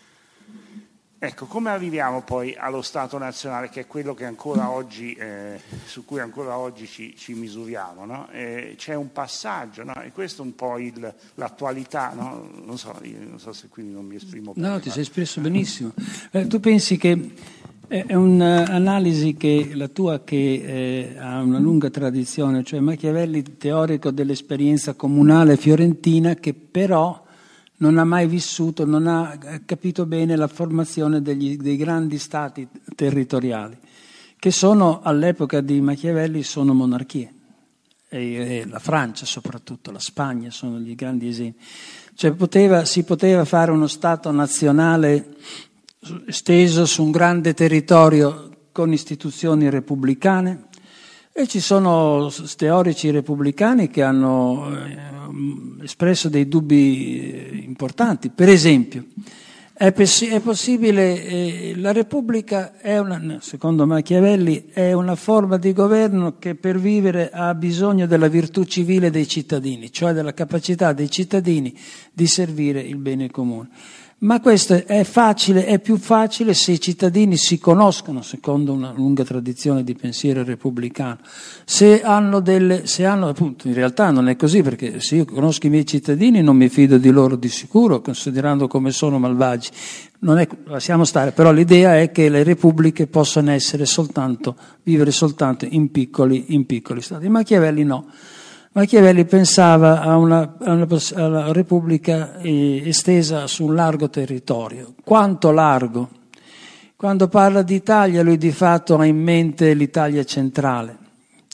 ecco, come arriviamo poi allo Stato nazionale, che è quello che ancora oggi, su cui ancora oggi ci misuriamo, no? C'è un passaggio, no? E questo è un po' l'attualità, no? Non so se qui non mi esprimo bene. No, ti sei espresso benissimo. Tu pensi che è un'analisi che la tua che ha una lunga tradizione, cioè Machiavelli teorico dell'esperienza comunale fiorentina, che però non ha mai vissuto, non ha capito bene la formazione dei grandi stati territoriali, che sono all'epoca di Machiavelli sono monarchie, e la Francia soprattutto, la Spagna sono gli grandi esempi. Cioè si poteva fare uno Stato nazionale esteso su un grande territorio con istituzioni repubblicane, e ci sono teorici repubblicani che hanno espresso dei dubbi importanti. Per esempio, è possibile, la Repubblica secondo Machiavelli è una forma di governo che per vivere ha bisogno della virtù civile dei cittadini, cioè della capacità dei cittadini di servire il bene comune. Ma questo è più facile se i cittadini si conoscono, secondo una lunga tradizione di pensiero repubblicano. Se hanno appunto, in realtà non è così, perché se io conosco i miei cittadini non mi fido di loro di sicuro, considerando come sono malvagi. Lasciamo stare, però l'idea è che le repubbliche possano vivere soltanto in piccoli stati. Machiavelli no. Machiavelli pensava alla Repubblica estesa su un largo territorio. Quanto largo? Quando parla di Italia, lui di fatto ha in mente l'Italia centrale.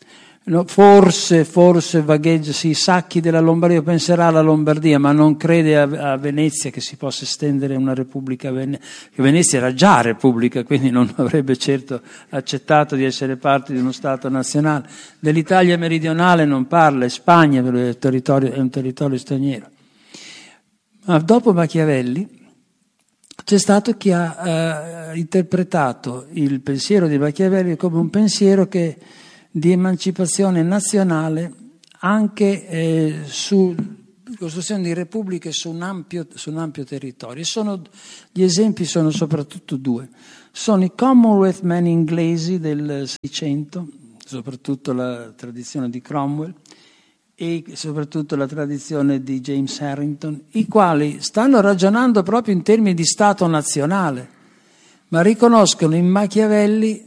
No, forse vagheggia, sì, i sacchi della Lombardia, penserà alla Lombardia, ma non crede a Venezia che si possa estendere una repubblica. Venezia era già repubblica, quindi non avrebbe certo accettato di essere parte di uno Stato nazionale. Dell'Italia meridionale non parla, è Spagna, è un territorio straniero. Ma dopo Machiavelli c'è stato chi ha interpretato il pensiero di Machiavelli come un pensiero di emancipazione nazionale anche su costruzione di repubbliche su un ampio territorio. Gli esempi sono soprattutto due. Sono i Commonwealth men inglesi del Seicento, soprattutto la tradizione di Cromwell e soprattutto la tradizione di James Harrington, i quali stanno ragionando proprio in termini di Stato nazionale, ma riconoscono in Machiavelli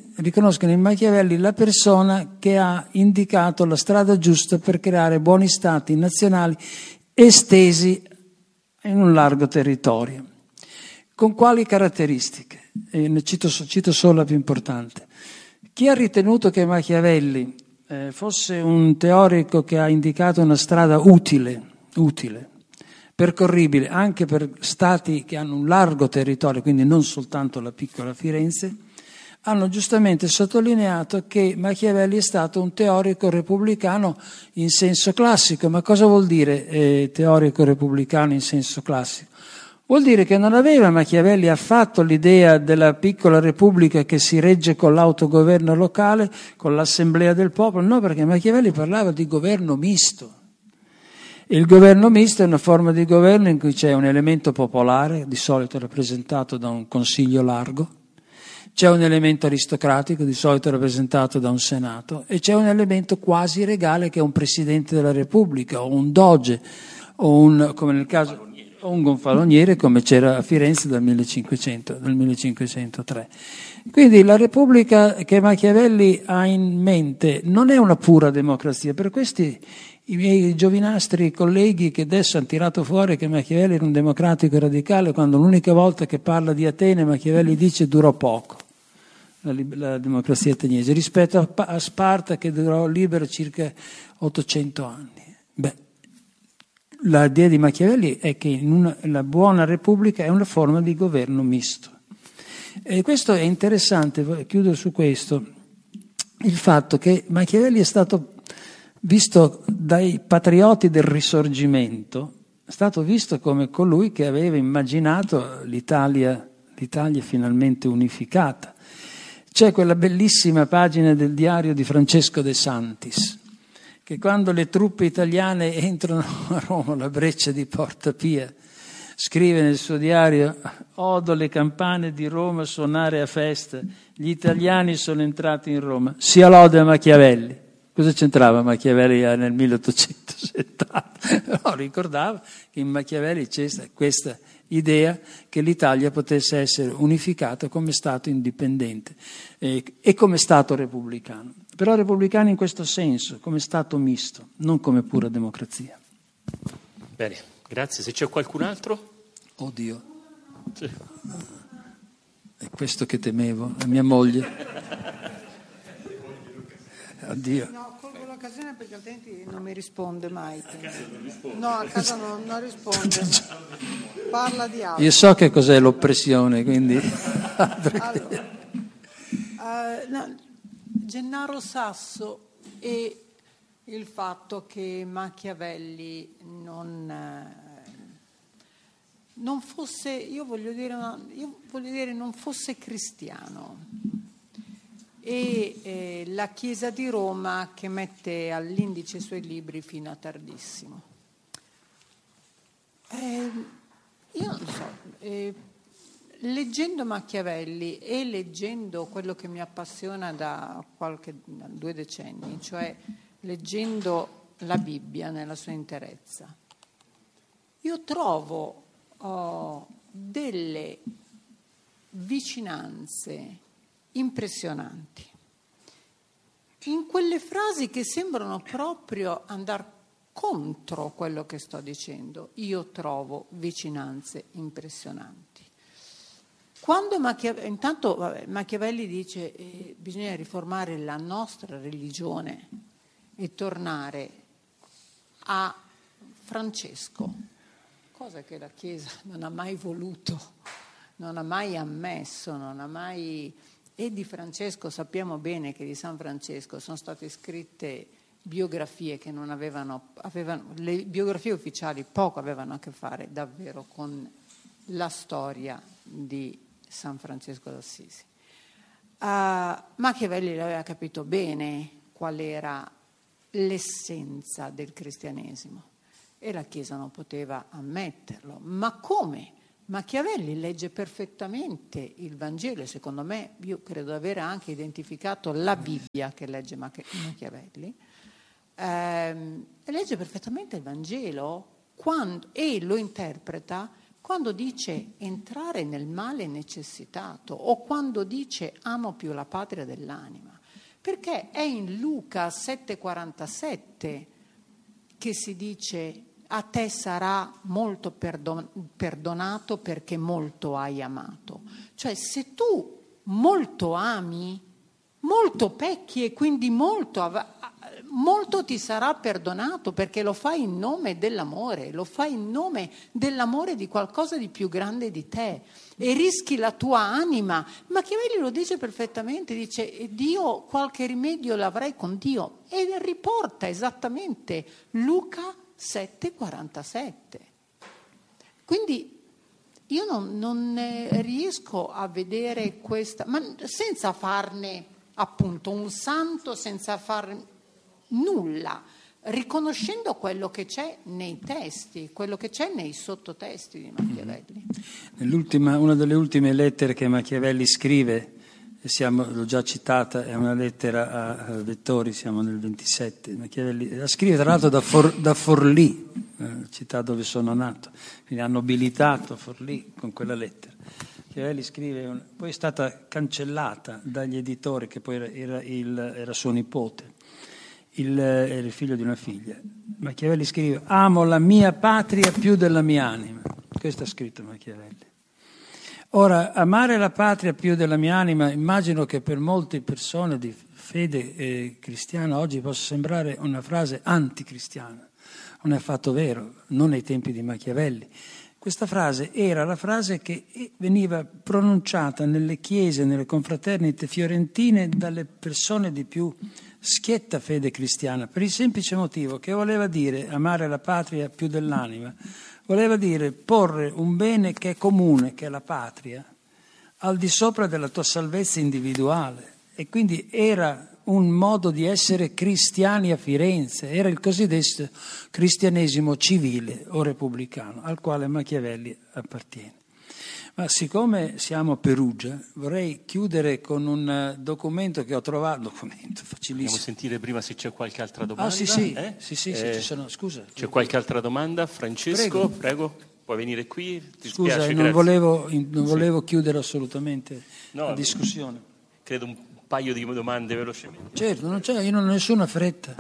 la persona che ha indicato la strada giusta per creare buoni stati nazionali estesi in un largo territorio. Con quali caratteristiche? Ne cito solo la più importante. Chi ha ritenuto che Machiavelli fosse un teorico che ha indicato una strada utile, percorribile anche per stati che hanno un largo territorio, quindi non soltanto la piccola Firenze, hanno giustamente sottolineato che Machiavelli è stato un teorico repubblicano in senso classico. Ma cosa vuol dire teorico repubblicano in senso classico? Vuol dire che non aveva Machiavelli affatto l'idea della piccola repubblica che si regge con l'autogoverno locale, con l'assemblea del popolo, no, perché Machiavelli parlava di governo misto. Il governo misto è una forma di governo in cui c'è un elemento popolare, di solito rappresentato da un consiglio largo, c'è un elemento aristocratico, di solito rappresentato da un senato, e c'è un elemento quasi regale che è un presidente della Repubblica, o un doge, come nel caso, o un gonfaloniere, come c'era a Firenze dal 1503. Quindi la Repubblica che Machiavelli ha in mente non è una pura democrazia. Per questi i miei giovinastri colleghi che adesso hanno tirato fuori che Machiavelli era un democratico radicale, quando l'unica volta che parla di Atene Machiavelli dice durò poco la democrazia ateniese, rispetto a Sparta che durò libera circa 800 anni. L'idea di Machiavelli è che la buona repubblica è una forma di governo misto. E questo è interessante, chiudo su questo, il fatto che Machiavelli è stato visto dai patrioti del Risorgimento, è stato visto come colui che aveva immaginato l'Italia finalmente unificata. C'è quella bellissima pagina del diario di Francesco De Santis, che quando le truppe italiane entrano a Roma, la breccia di Porta Pia, scrive nel suo diario: odo le campane di Roma suonare a festa, gli italiani sono entrati in Roma, sia lode a Machiavelli. Cosa c'entrava Machiavelli nel 1870? No, ricordava che in Machiavelli c'è questa idea che l'Italia potesse essere unificata come Stato indipendente e come Stato repubblicano. Però repubblicano in questo senso, come Stato misto, non come pura democrazia. Bene, grazie. Se c'è qualcun altro? Oddio. Sì. È questo che temevo, la mia moglie. Addio. No, colgo l'occasione perché altrimenti non mi risponde mai. No, a casa non risponde. Parla di altro. Io so che cos'è l'oppressione, quindi... Allora, Gennaro Sasso e il fatto che Machiavelli non fosse, io voglio dire non fosse cristiano, e la Chiesa di Roma che mette all'indice i suoi libri fino a tardissimo. Io non so, leggendo Machiavelli e leggendo quello che mi appassiona da 2 decenni, cioè leggendo la Bibbia nella sua interezza, io trovo delle vicinanze impressionanti in quelle frasi che sembrano proprio andare contro quello che sto dicendo. Io trovo vicinanze impressionanti. Quando Machiavelli dice bisogna riformare la nostra religione e tornare a Francesco, cosa che la Chiesa non ha mai voluto, non ha mai ammesso, non ha mai... E di Francesco sappiamo bene che di San Francesco sono state scritte biografie che non avevano le biografie ufficiali poco avevano a che fare davvero con la storia di San Francesco d'Assisi. Machiavelli aveva capito bene qual era l'essenza del cristianesimo e la Chiesa non poteva ammetterlo. Ma come? Machiavelli legge perfettamente il Vangelo e secondo me, io credo di aver anche identificato la Bibbia che legge Machiavelli, legge perfettamente il Vangelo e lo interpreta quando dice entrare nel male necessitato o quando dice amo più la patria dell'anima, perché è in Luca 7,47 che si dice a te sarà molto perdonato perché molto hai amato. Cioè se tu molto ami, molto pecchi e quindi molto ti sarà perdonato perché lo fai in nome dell'amore, lo fai in nome dell'amore di qualcosa di più grande di te e rischi la tua anima. Machiavelli lo dice perfettamente, dice Dio qualche rimedio l'avrai con Dio e riporta esattamente Luca 7,47. Quindi io non riesco a vedere questa, ma senza farne appunto un santo, senza far nulla, riconoscendo quello che c'è nei testi, quello che c'è nei sottotesti di Machiavelli. Una delle ultime lettere che Machiavelli scrive, l'ho già citata, è una lettera a Vettori, siamo nel 27. Machiavelli la scrive tra l'altro da Forlì, città dove sono nato, quindi ha nobilitato Forlì con quella lettera. Machiavelli scrive, poi è stata cancellata dagli editori, che poi era suo nipote, era il figlio di una figlia. Machiavelli scrive: amo la mia patria più della mia anima. Questo ha scritto Machiavelli. Ora, amare la patria più della mia anima, immagino che per molte persone di fede cristiana oggi possa sembrare una frase anticristiana. Non è affatto vero, non ai tempi di Machiavelli. Questa frase era la frase che veniva pronunciata nelle chiese, nelle confraternite fiorentine dalle persone di più schietta fede cristiana, per il semplice motivo che voleva dire amare la patria più dell'anima. Voleva dire porre un bene che è comune, che è la patria, al di sopra della tua salvezza individuale. E quindi era un modo di essere cristiani a Firenze, era il cosiddetto cristianesimo civile o repubblicano, al quale Machiavelli appartiene. Ma siccome siamo a Perugia, vorrei chiudere con un documento che ho trovato, facilissimo. Vogliamo sentire prima se c'è qualche altra domanda? Sì, ci sono, scusa. C'è qualche altra domanda? Francesco, prego, puoi venire qui? Scusa, non volevo chiudere assolutamente la discussione. Credo un paio di domande velocemente. Certo, io non ho nessuna fretta.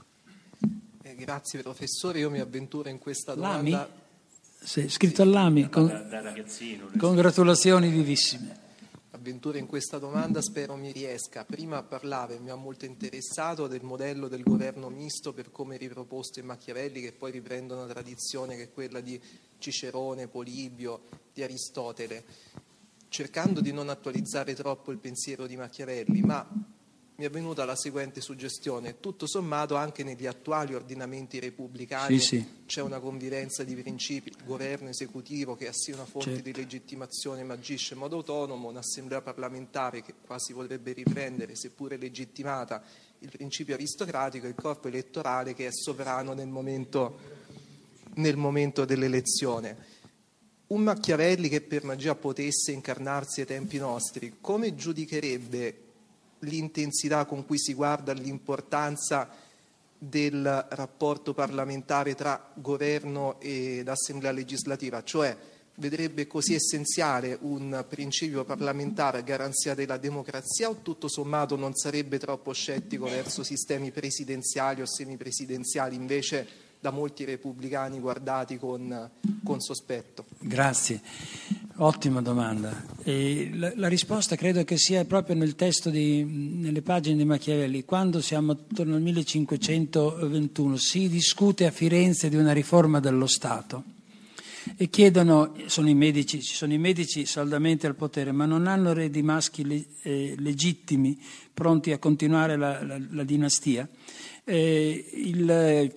Grazie professore, io mi avventuro in questa domanda. Lami? Sei iscritto all'AMI, da ragazzino. Congratulazioni vivissime. Avventura in questa domanda, spero mi riesca. Prima parlava, mi ha molto interessato, del modello del governo misto per come riproposto in Machiavelli, che poi riprende una tradizione che è quella di Cicerone, Polibio, di Aristotele, cercando di non attualizzare troppo il pensiero di Machiavelli, ma mi è venuta la seguente suggestione: tutto sommato anche negli attuali ordinamenti repubblicani c'è una convivenza di principi, il governo esecutivo che ha sì una fonte di legittimazione ma agisce in modo autonomo, un'assemblea parlamentare che quasi vorrebbe riprendere, seppure legittimata, il principio aristocratico e il corpo elettorale che è sovrano nel momento dell'elezione. Un Machiavelli che per magia potesse incarnarsi ai tempi nostri, come giudicherebbe l'intensità con cui si guarda l'importanza del rapporto parlamentare tra governo ed assemblea legislativa? Cioè, vedrebbe così essenziale un principio parlamentare a garanzia della democrazia, o tutto sommato non sarebbe troppo scettico verso sistemi presidenziali o semipresidenziali invece da molti repubblicani guardati con sospetto? Grazie. Ottima domanda. E la risposta credo che sia proprio nel testo, nelle pagine di Machiavelli. Quando siamo attorno al 1521 si discute a Firenze di una riforma dello Stato e chiedono, ci sono i medici saldamente al potere, ma non hanno eredi maschi legittimi pronti a continuare la dinastia. Il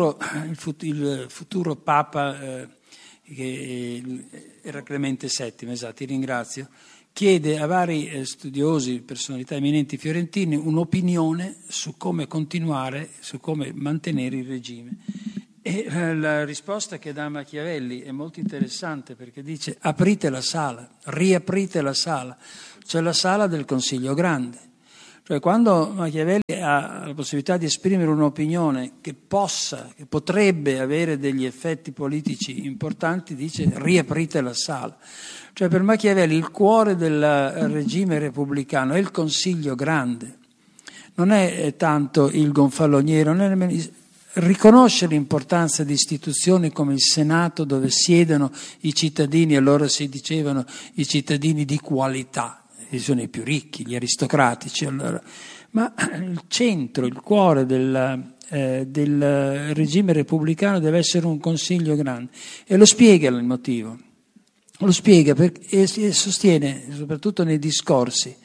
futuro Papa, che era Clemente VII, esatto, ti ringrazio, chiede a vari studiosi, personalità eminenti fiorentine, un'opinione su come continuare, su come mantenere il regime. E la risposta che dà Machiavelli è molto interessante, perché dice: aprite la sala, riaprite la sala, cioè la sala del Consiglio Grande. Cioè, quando Machiavelli ha la possibilità di esprimere un'opinione che potrebbe avere degli effetti politici importanti, dice: riaprite la sala. Cioè, per Machiavelli il cuore del regime repubblicano è il Consiglio Grande, non è tanto il gonfaloniere, non è nemmeno... Riconosce l'importanza di istituzioni come il Senato, dove siedono i cittadini, allora si dicevano i cittadini di qualità, sono i più ricchi, gli aristocratici, allora. Ma il centro, il cuore del regime repubblicano deve essere un Consiglio Grande, e lo spiega il motivo, lo spiega e sostiene, soprattutto nei discorsi,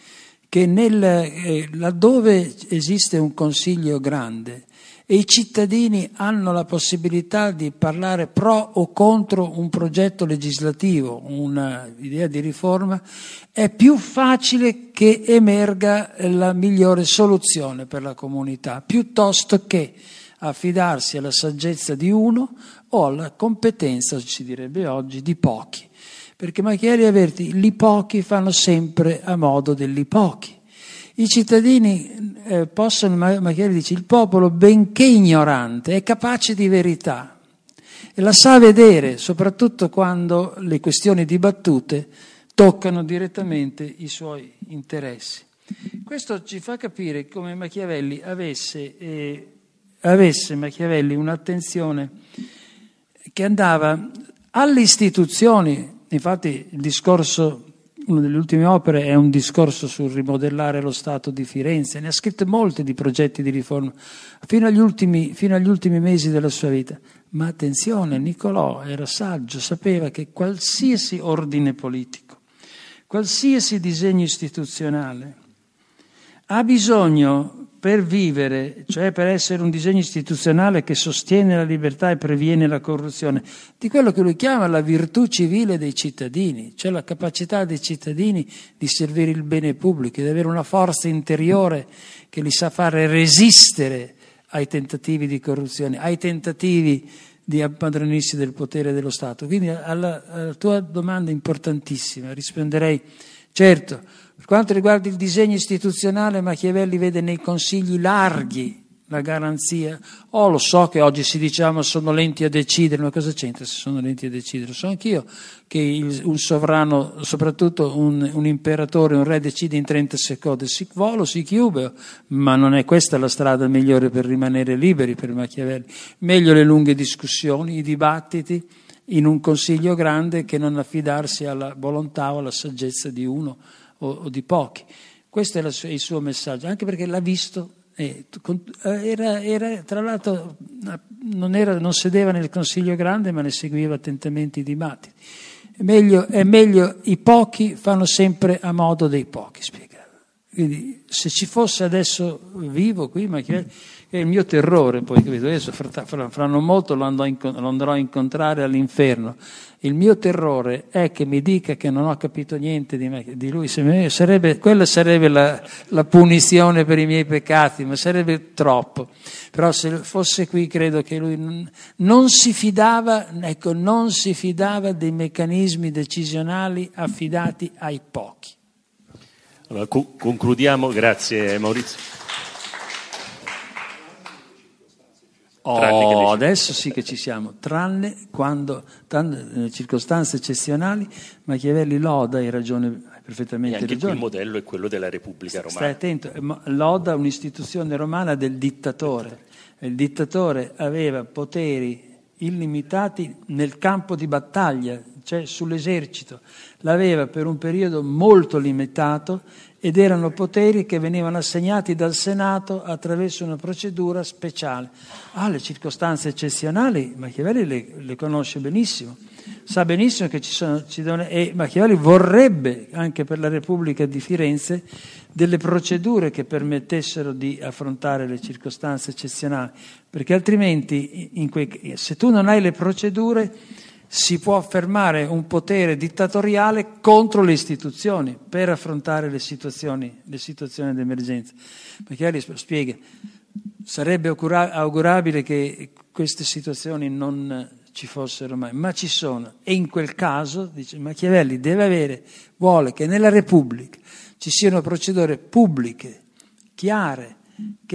che laddove esiste un Consiglio Grande e i cittadini hanno la possibilità di parlare pro o contro un progetto legislativo, un'idea di riforma, è più facile che emerga la migliore soluzione per la comunità, piuttosto che affidarsi alla saggezza di uno o alla competenza, si direbbe oggi, di pochi. Perché Machiavelli avverti: i pochi fanno sempre a modo degli pochi. I cittadini Machiavelli dice, il popolo, benché ignorante, è capace di verità e la sa vedere, soprattutto quando le questioni dibattute toccano direttamente i suoi interessi. Questo ci fa capire come Machiavelli avesse Machiavelli un'attenzione che andava alle istituzioni. Infatti il discorso, una delle ultime opere è un discorso sul rimodellare lo Stato di Firenze, ne ha scritte molte di progetti di riforma fino agli ultimi mesi della sua vita. Ma attenzione, Niccolò era saggio, sapeva che qualsiasi ordine politico, qualsiasi disegno istituzionale ha bisogno, per vivere, cioè per essere un disegno istituzionale che sostiene la libertà e previene la corruzione, di quello che lui chiama la virtù civile dei cittadini, cioè la capacità dei cittadini di servire il bene pubblico, di avere una forza interiore che li sa fare resistere ai tentativi di corruzione, ai tentativi di appadronirsi del potere dello Stato. Quindi alla tua domanda importantissima risponderei: certo, per quanto riguarda il disegno istituzionale, Machiavelli vede nei consigli larghi la garanzia. Lo so che oggi si dice ma sono lenti a decidere, ma cosa c'entra se sono lenti a decidere? So anch'io che un sovrano, soprattutto un imperatore, un re, decide in 30 secondi, sic volo, sic iubeo, ma non è questa la strada migliore per rimanere liberi per Machiavelli. Meglio le lunghe discussioni, i dibattiti in un Consiglio Grande che non affidarsi alla volontà o alla saggezza di uno o di pochi. Questo è il suo messaggio, anche perché l'ha visto. Era tra l'altro non sedeva nel Consiglio Grande, ma ne seguiva attentamente i dibattiti. È meglio i pochi fanno sempre a modo dei pochi, spiegava. Quindi se ci fosse adesso vivo qui, ma che è il mio terrore, poi capito? Adesso fra non molto lo andrò a incontrare all'inferno. Il mio terrore è che mi dica che non ho capito niente di lui. Quella sarebbe la punizione per i miei peccati, ma sarebbe troppo. Però se fosse qui credo che lui non si fidava dei meccanismi decisionali affidati ai pochi. Allora, concludiamo, grazie Maurizio. Adesso sì che ci siamo, tranne nelle circostanze eccezionali Machiavelli loda, hai ragione, hai perfettamente e anche ragione. Il modello è quello della Repubblica Romana. Stai attento, loda un'istituzione romana del dittatore. Il dittatore aveva poteri illimitati nel campo di battaglia, cioè sull'esercito, l'aveva per un periodo molto limitato ed erano poteri che venivano assegnati dal Senato attraverso una procedura speciale. Le circostanze eccezionali Machiavelli le conosce benissimo, sa benissimo che e Machiavelli vorrebbe anche per la Repubblica di Firenze delle procedure che permettessero di affrontare le circostanze eccezionali, perché altrimenti se tu non hai le procedure si può affermare un potere dittatoriale contro le istituzioni per affrontare le situazioni di emergenza. Machiavelli spiega, sarebbe augurabile che queste situazioni non ci fossero mai, ma ci sono, e in quel caso, dice Machiavelli, vuole che nella Repubblica ci siano procedure pubbliche, chiare,